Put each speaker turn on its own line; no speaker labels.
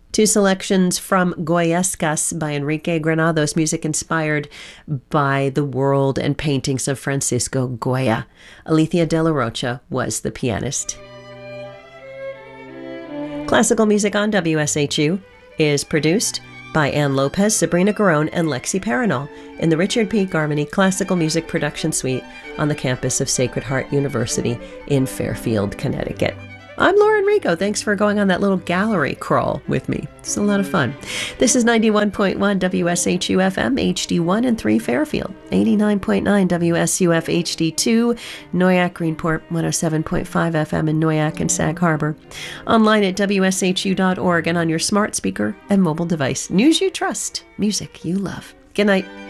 Two selections from Goyescas by Enrique Granados, music inspired by the world and paintings of Francisco Goya. Alicia de la Rocha was the pianist. Classical Music on WSHU is produced by Ann Lopez, Sabrina Garone, and Lexi Paranol in the Richard P. Garmany Classical Music Production Suite on the campus of Sacred Heart University in Fairfield, Connecticut. I'm Lauren Rico. Thanks for going on that little gallery crawl with me. It's a lot of fun. This is 91.1 WSHU FM HD1 and 3 Fairfield, 89.9 WSUF HD2, Noyak Greenport, 107.5 FM in Noyak and Sag Harbor. Online at WSHU.org and on your smart speaker and mobile device. News you trust, music you love. Good night.